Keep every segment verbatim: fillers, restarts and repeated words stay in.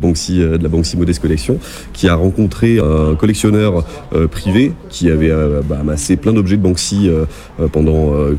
Banksy, de la Banksy Modeste Collection, qui a rencontré un collectionneur euh, privé qui avait euh, bah, amassé plein d'objets de Banksy euh, pendant euh,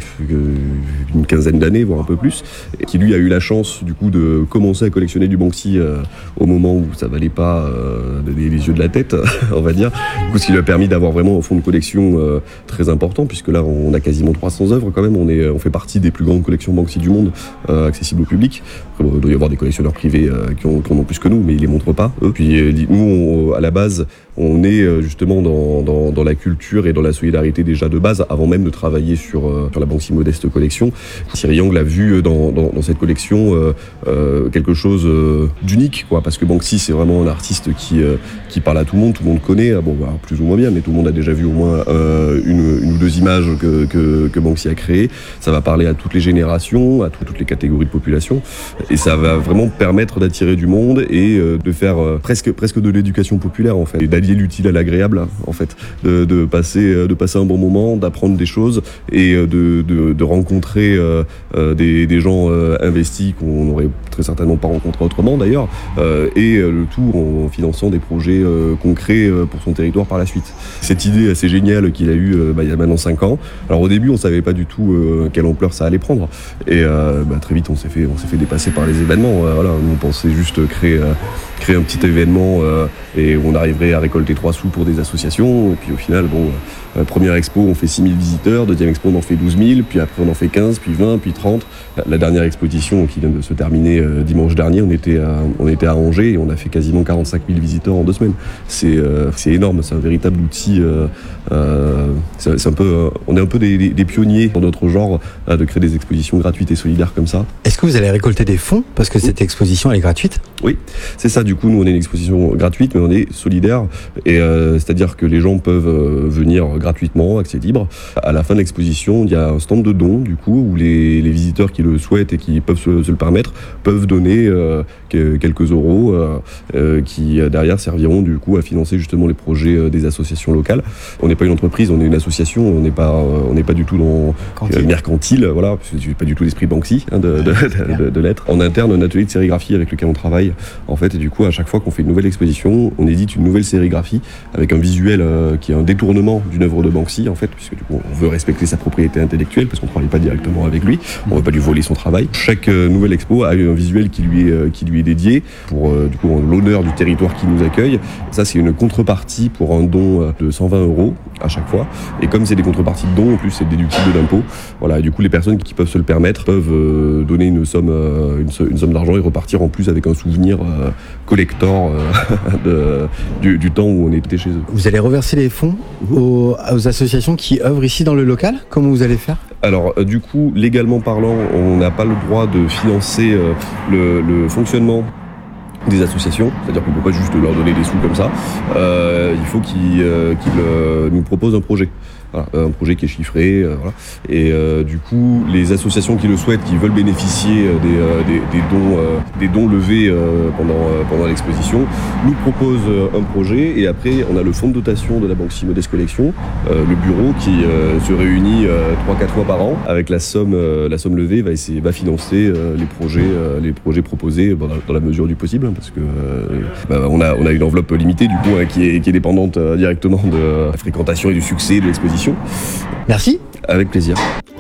une quinzaine d'années, voire un peu plus, et qui lui a eu la chance du coup de commencer à collectionner du Banksy euh, au moment où ça valait pas euh, les, les yeux de la tête, on va dire. Du coup, ce qui lui a permis d'avoir vraiment un fonds de collection euh, très important, puisque là on a quasiment trois cents œuvres quand même. On est, on fait partie des plus grandes collections Banksy du monde, euh, accessibles au public. Après, il doit y avoir des collectionneurs privés euh, qui, ont, qui en ont plus que nous, mais ils les montrent pas eux. Puis euh, nous, on, à la base, on est euh, justement dans, dans, dans la culture et dans la solidarité déjà de base, avant même de travailler sur, euh, sur la Banksy Modeste Collection. Thierry Yang l'a vu dans, dans, dans cette collection euh, euh, quelque chose euh, d'unique, quoi, parce que Banksy c'est vraiment un artiste qui, euh, qui parle à tout le monde, tout le monde connaît, bon, bah, plus ou moins bien, mais tout le monde a déjà vu au moins euh, une, une ou deux images que, que, que Banksy a créées. Ça va parler à toutes les générations, à tout, toutes les catégories de population, et ça va vraiment permettre d'attirer du monde et euh, de faire euh, presque, presque de l'éducation populaire en fait, et d'allier l'utile à l'agréable en fait, de, de, passer, de passer un bon moment, d'apprendre des choses et de, de, de rencontrer euh, euh, des, des gens euh, investis qu'on n'aurait très certainement pas rencontrés autrement d'ailleurs, euh, et euh, le tout en finançant des projets euh, concrets euh, pour son territoire par la suite. Cette idée assez géniale qu'il a eue euh, bah, il y a maintenant cinq ans. Alors au début on savait pas du tout euh, quelle ampleur ça allait prendre et euh, bah, très vite on s'est fait, on s'est fait dépasser par les événements. Euh, voilà, on pensait juste créer, euh, créer un petit événement euh, et on arriverait à récolter trois sous pour des associations et puis au final bon, euh, première expo on fait six mille visiteurs, deuxième expo on en fait douze mille, puis après on en fait quinze, puis vingt, puis trente. La, la dernière exposition qui vient de se terminer euh, dimanche dernier, on était, à, on était à Angers et on a fait quasiment quarante-cinq mille visiteurs en deux semaines. C'est, euh, c'est énorme, c'est un véritable outil. Euh, euh, c'est, c'est un peu, euh, on est un peu des, des, des pionniers dans notre genre euh, de créer des expositions gratuites et solidaires comme ça. Est-ce que vous allez récolter des fonds parce que cette exposition elle est gratuite? Oui, c'est ça. Du coup, nous on est une exposition gratuite, mais on est solidaire, et euh, c'est-à-dire que les gens peuvent euh, venir gratuitement, accès libre. À la fin de l'exposition, il y a un stand de dons, du coup, où les, les visiteurs qui le souhaitent et qui peuvent se, se le permettre peuvent donner euh, quelques euros euh, euh, qui derrière serviront du coup à financer justement les projets euh, des associations locales. On n'est pas une entreprise, on est une association, on n'est pas, euh, on n'est pas du tout dans euh, mercantile, voilà, parce que c'est pas du tout l'esprit Banksy hein, de, de, de, de, de l'être. En interne, un atelier de sérigraphie avec lequel on travaille en fait, et du coup à chaque fois qu'on fait une nouvelle exposition, on édite une nouvelle sérigraphie avec un visuel euh, qui est un détournement d'une œuvre de Banksy en fait, puisque du coup on veut respecter sa propriété intellectuelle parce qu'on ne travaille pas directement avec lui, on ne veut pas lui voler son travail. Chaque euh, nouvelle expo a un visuel qui lui est, euh, qui lui est dédié pour euh, du coup l'honneur du territoire qui nous accueille. Ça c'est une contrepartie pour un don de cent vingt euros à chaque fois, et comme c'est des contreparties de dons, en plus c'est déductible d'impôts, voilà, et du coup les personnes qui peuvent se le permettre peuvent euh, donner une somme, euh, une, une somme d'argent et repartir en plus avec un souvenir euh, collector euh, de, du, du temps où on était chez eux. Vous allez reverser les fonds aux, aux associations qui œuvrent ici dans le local? Comment vous allez faire? Alors euh, du coup, légalement parlant, on n'a pas le droit de financer euh, le, le fonctionnement des associations, c'est-à-dire qu'on ne peut pas juste leur donner des sous comme ça. Euh, il faut qu'ils, euh, qu'ils euh, nous proposent un projet. Voilà, un projet qui est chiffré, euh, voilà. Et euh, du coup, les associations qui le souhaitent, qui veulent bénéficier euh, des, euh, des, des dons, euh, des dons levés euh, pendant euh, pendant l'exposition, nous proposent euh, un projet. Et après, on a le fonds de dotation de la Banksy Modeste Collection, euh, le bureau qui euh, se réunit trois quatre fois par an avec la somme euh, la somme levée va essayer va financer euh, les projets euh, les projets proposés bon, dans, dans la mesure du possible, hein, parce que euh, bah, on a on a une enveloppe limitée du coup hein, qui est qui est dépendante euh, directement de la fréquentation et du succès de l'exposition. Merci. Avec plaisir.